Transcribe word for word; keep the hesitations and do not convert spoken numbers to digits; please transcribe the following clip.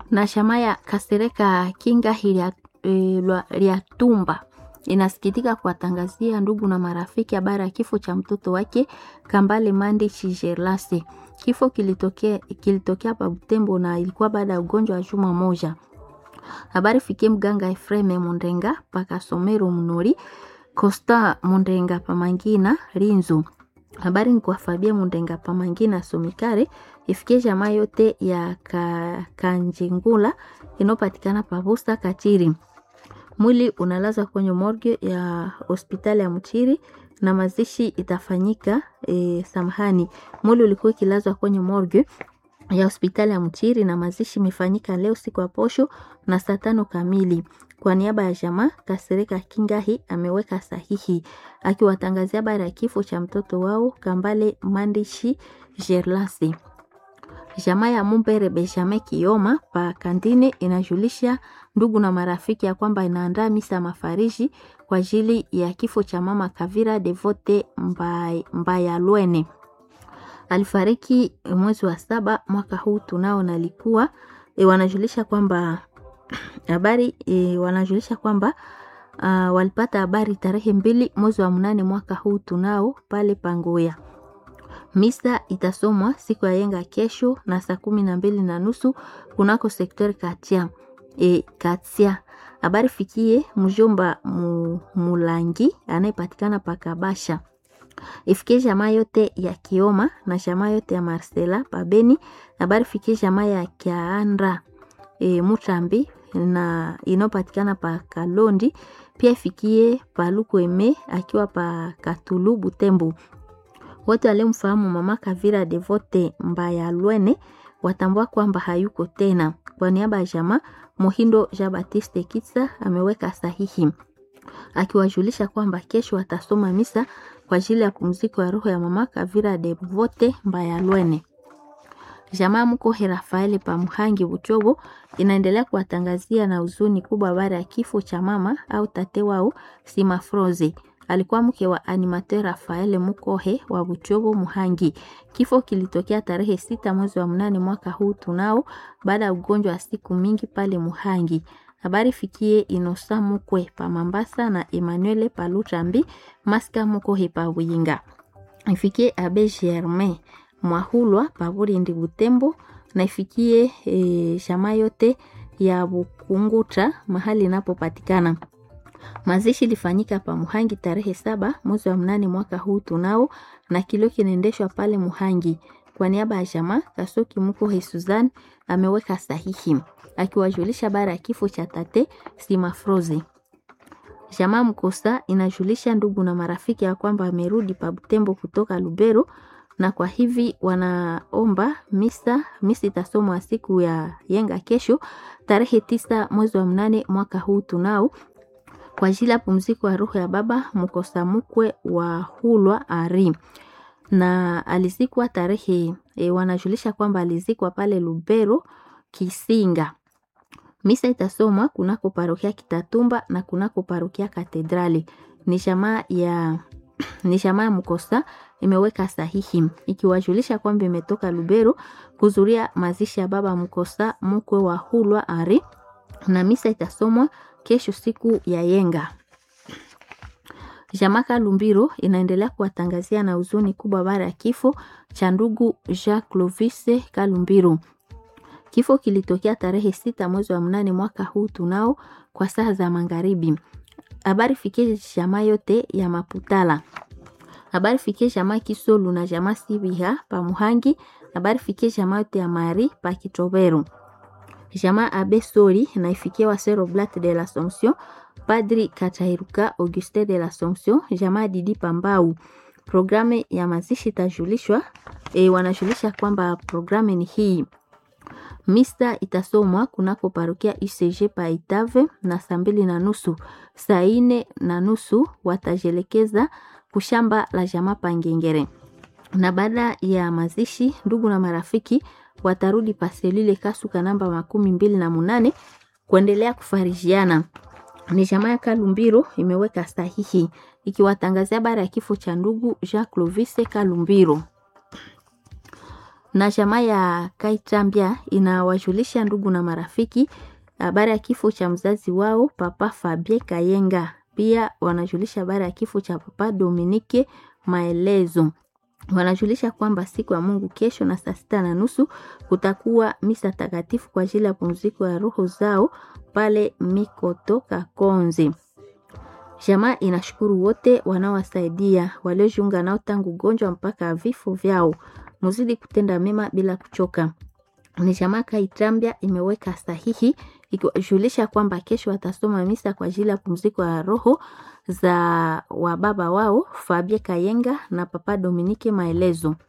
Na Shamaya Kasereka Kinga hilia e, Liatumba inasikitika kuwatangazia ndugu na marafiki habari ya kifo cha mtoto wake Kambale Mandi Chijerlase. Kifo kilitokea kilitokea pa Butembo na ilikuwa baada ya ugonjwa wa juma moja. Habari fikie mganga Efreme Mundenga paka Somero Mnori, Costa Mundenga Pamangina Rinzu. Habari ni kwa Fabia Mundenga Pamangina Somikare, ifikie jamaa yote ya ka, Kanjingula inopatikana pa Busta Kachiri. Mwili unalazwa kwenye morgue ya hospitali ya Mchiri na mazishi itafanyika e, samahani. Mwili ulikuwa kilazwa kwenye morgue ya hospitali ya Mchiri na mazishi imefanyika leo siku ya posho na saa tano kamili. Kwa niaba ya jamaa Kasereka Kingahi ameweka sahihi akiwatangazia habari ya kifo cha mtoto wao Kambale Mandishi Jerlasi. Jamaa ya Mumbere Benjamin Kioma pa Kandine inajulisha ndugu na marafiki ya kwamba inaandaa misa mafariji kwa ajili ya kifo cha mama Kavira Devote Mbay, Mbayalwene. Alifariki mwezi wa saba mwaka huu tunao na likuwa e, wanajulisha kwamba habari e, wanajulisha kwamba uh, walipata habari tarehe mbili mwezi wa mnane mwaka huu tunao pale Pangoya. Misa itasomwa siku ya yenga kesho na saa kumi na mbili na nusu kunako sektori Katia e, Katia. Habari fikie mjomba mu, Mulangi anayepatikana pa Kabasha. Ifikie jamaa yote ya Kioma na jamaa yote ya Marcela Pabeni. Habari fikie jamaa ya Kiandra e, Mutambi na inopatikana pa Kalondi. Pia ifikie pa Lukweme akiwa pa Katulu Butembo. Wote walimfahamu mama Kavira Devote Mbayalwene watambua kwamba hayuko tena. Kwa niaba ya jamaa Mohindo Jean Baptiste Kitsa ameweka sahihi akiwajulisha kwamba kesho watasoma misa kwa ajili ya pumziko ya roho ya mama Kavira Devote Mbayalwene. Jamaa Mkohe Rafaeli pa Muhangi Buchobo inaendelea kuwatangazia na huzuni kubwa habari ya kifo cha mama au tate wao Simafroze. Alikuwa mke wa animateur Rafael Mukohe wa Buchobo Muhangi. Kifo kilitokea tarehe sita mwezi wa mnane mwaka huu tunao baada ya ugonjwa wa siku mingi pale Muhangi. Habari fikie Inosa Mukwe pa Mambasa na Emmanuel Palutambi Maska Mukohe pa Winga. Ifikie Abe Germain Mwahulwa pa Burindi Butembo na ifikie e, shama yote ya Bukunguta mahali inapopatikana. Mazishi lifanyika pa Muhangi tarehe saba mwezi wa mnane mwaka huu tunao na kilio kinaendeshwa pale Muhangi. Kwa niaba ya jamaa Kasoki Mukohe Suzanne ameweka sahihi akiwajulisha habari ya kifo cha tate Simafroze. Jamaa Mkosa inajulisha ndugu na marafiki ya kwamba amerudi pa Butembo kutoka Lubero na kwa hivi wanaomba misa misa itasomwa siku ya yenga kesho tarehe tisa mwezi wa mnane mwaka huu tunao kwa ajili ya pumziko ya roho ya baba Mkosa Mukwe wa Hulwa Ari. Na alizikwa tarehe e, wanajulisha kwamba alizikwa pale Lubero Kisinga. Misa itasomwa kunako parokia Kitatumba na kunako parokia Katedrali. Ni jamaa ya ni jamaa ya Mkosa imeweka sahihi ikiwajulisha kwamba imetoka Lubero kuzuria mazishi ya baba Mkosa Mukwe wa Hulwa Ari na misa itasomwa kesho siku ya yenga. Jamaa Kalumbiro inaendelea kuwatangazia na huzuni kubwa habari ya kifo cha ndugu Jacques Clovis Kalumbiro. Kifo kilitokea tarehe sita mwezi wa mnane mwaka huu tunao kwa saa za magharibi. Habari fikie jamaa yote ya Maputala. Habari fikie jamaa Kisolu na jamaa Sibiha pa Muhangi. Habari fikie jamaa yote ya Mari pa Kitobero. Jamaa Abesori na ifikie wa Sero Blat de l'Assomption, Padri Katairuka Auguste de l'Assomption, jamaa Didi Pambau. Programe ya mazishi tajulishwa, e, wanajulisha kwamba programe ni hii. Misa itasomwa kunako parokia U C G pa Itave na saa mbili na nusu. Saa ine na nusu watajelekeza kushamba la jamaa Pangengere. Na baada ya mazishi, ndugu na marafiki watarudi paselile Kasuka namba makumi mbili na munane kuendelea kufarijiana. Ni jamaa ya Kalumbiro imeweka sahihi ikiwatangazia habari ya kifo cha ndugu Jacques Clovis Kalumbiro. Na jamaa ya Kaitambia inawajulisha ndugu na marafiki habari ya kifo cha mzazi wao Papa Fabie Kayenga. Pia wanajulisha habari ya kifo cha Papa Dominique Maelezo. Wanajulisha kwamba siku ya Mungu kesho na saa sita na nusu kutakuwa misa takatifu kwa ajili ya pumziko ya roho zao pale Mikoto Kakonzi. Jamaa inashukuru wote wanaowasaidia waliojiunga nao tangu gonjwa mpaka vifo vyao. Muzidi kutenda mema bila kuchoka. Ni jamaa Kaitambia imeweka sahihi ikijulisha kwamba kesho watasoma misa kwa ajili ya pumziko ya roho za wa baba wao Fabie Kayenga na Papa Dominique Maelezo.